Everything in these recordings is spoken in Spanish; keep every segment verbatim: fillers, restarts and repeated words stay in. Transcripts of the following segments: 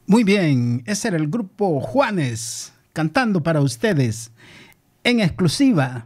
Muy bien, ese era el grupo Juanes cantando para ustedes en exclusiva.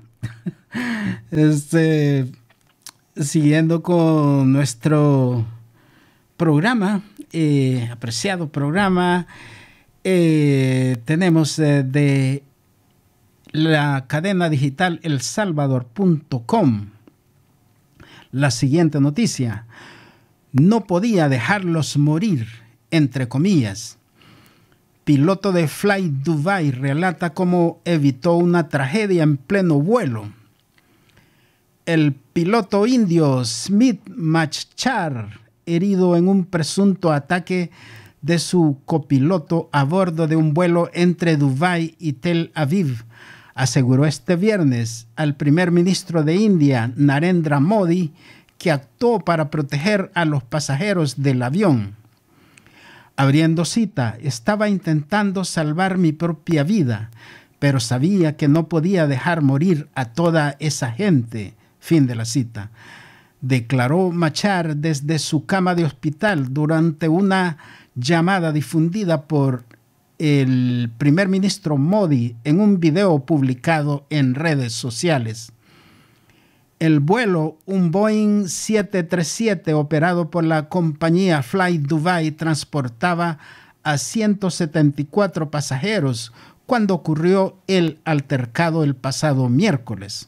Este, siguiendo con nuestro programa, eh, apreciado programa, eh, tenemos eh, de la cadena digital el salvador punto com la siguiente noticia: no podía dejarlos morir, entre comillas. Piloto de Fly Dubai relata cómo evitó una tragedia en pleno vuelo. El piloto indio Smith Machar, herido en un presunto ataque de su copiloto a bordo de un vuelo entre Dubái y Tel Aviv, aseguró este viernes al primer ministro de India, Narendra Modi, que actuó para proteger a los pasajeros del avión. Abriendo cita, estaba intentando salvar mi propia vida, pero sabía que no podía dejar morir a toda esa gente. Fin de la cita. Declaró Machar desde su cama de hospital durante una llamada difundida por el primer ministro Modi en un video publicado en redes sociales. El vuelo, un Boeing siete treinta y siete operado por la compañía Fly Dubai, transportaba a ciento setenta y cuatro pasajeros cuando ocurrió el altercado el pasado miércoles.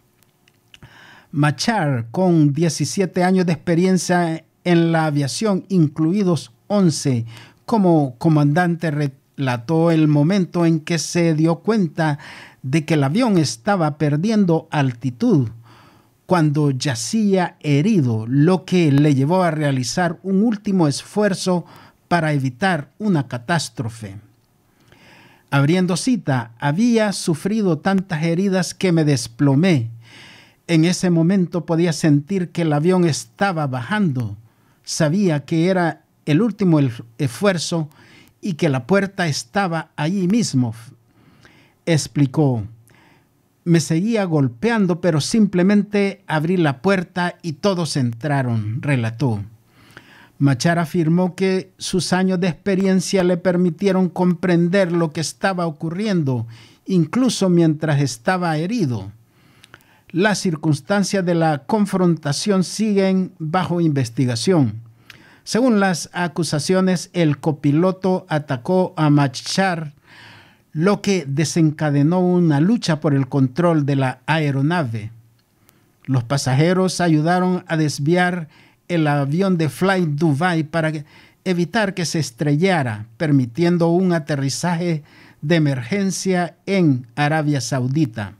Machar, con diecisiete años de experiencia en la aviación, incluidos once como comandante, relató el momento en que se dio cuenta de que el avión estaba perdiendo altitud cuando yacía herido, lo que le llevó a realizar un último esfuerzo para evitar una catástrofe. Abriendo cita, había sufrido tantas heridas que me desplomé. En ese momento podía sentir que el avión estaba bajando. Sabía que era el último esfuerzo y que la puerta estaba allí mismo, explicó. Me seguía golpeando, pero simplemente abrí la puerta y todos entraron, relató. Machar afirmó que sus años de experiencia le permitieron comprender lo que estaba ocurriendo, incluso mientras estaba herido. Las circunstancias de la confrontación siguen bajo investigación. Según las acusaciones, el copiloto atacó a Machar, lo que desencadenó una lucha por el control de la aeronave. Los pasajeros ayudaron a desviar el avión de Fly Dubai para evitar que se estrellara, permitiendo un aterrizaje de emergencia en Arabia Saudita.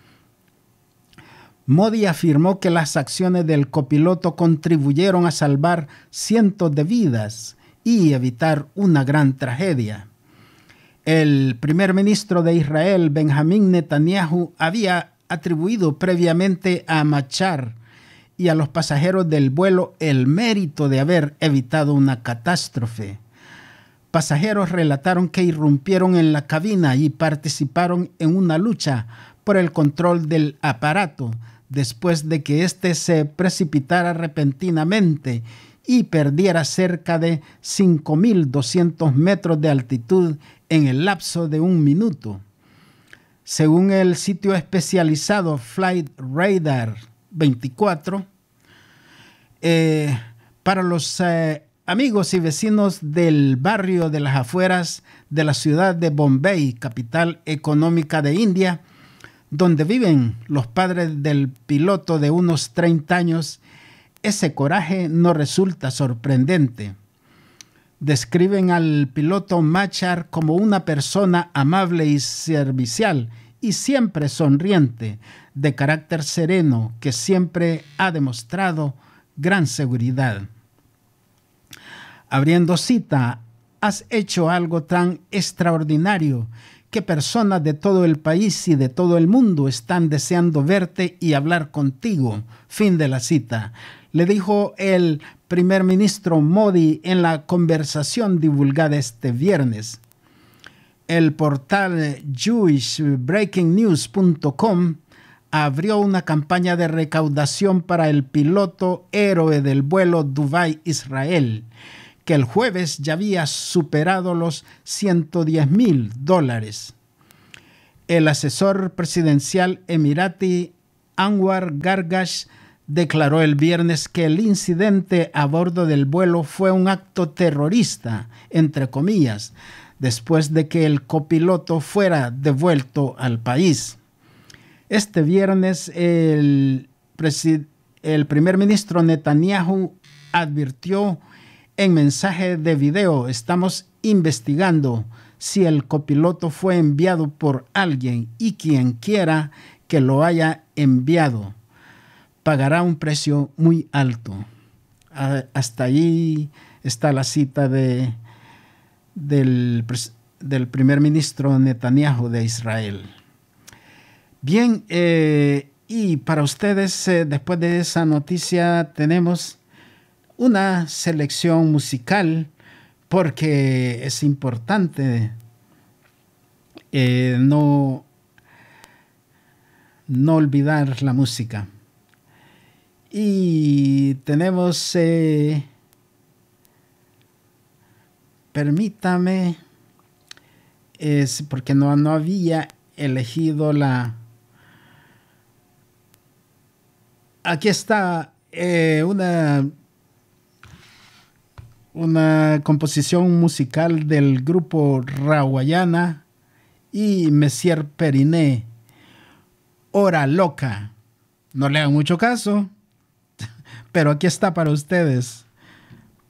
Modi afirmó que las acciones del copiloto contribuyeron a salvar cientos de vidas y evitar una gran tragedia. El primer ministro de Israel, Benjamín Netanyahu, había atribuido previamente a Machar y a los pasajeros del vuelo el mérito de haber evitado una catástrofe. Pasajeros relataron que irrumpieron en la cabina y participaron en una lucha por el control del aparato después de que éste se precipitara repentinamente y perdiera cerca de cinco mil doscientos metros de altitud en el lapso de un minuto. Según el sitio especializado Flight Radar veinticuatro, eh, para los eh, amigos y vecinos del barrio de las afueras de la ciudad de Bombay, capital económica de India, donde viven los padres del piloto de unos treinta años, ese coraje no resulta sorprendente. Describen al piloto Machar como una persona amable y servicial y siempre sonriente, de carácter sereno, que siempre ha demostrado gran seguridad. Abriendo cita, has hecho algo tan extraordinario que personas de todo el país y de todo el mundo están deseando verte y hablar contigo. Fin de la cita. Le dijo el primer ministro Modi en la conversación divulgada este viernes. El portal jewish breaking news punto com abrió una campaña de recaudación para el piloto héroe del vuelo Dubái-Israel, que el jueves ya había superado los ciento diez mil dólares. El asesor presidencial emirati Anwar Gargash declaró el viernes que el incidente a bordo del vuelo fue un acto terrorista, entre comillas, después de que el copiloto fuera devuelto al país. Este viernes, el, el primer ministro Netanyahu advirtió en mensaje de video: estamos investigando si el copiloto fue enviado por alguien y quien quiera que lo haya enviado pagará un precio muy alto. Hasta ahí está la cita de, del, del primer ministro Netanyahu de Israel. Bien, eh, y para ustedes, eh, después de esa noticia, tenemos una selección musical, porque es importante eh, no, no olvidar la música. Y tenemos, eh, permítame, es porque no, no había elegido la... Aquí está eh, una, una composición musical del grupo Rawayana y Messier Periné, Hora Loca. No le hagan mucho caso, pero aquí está para ustedes.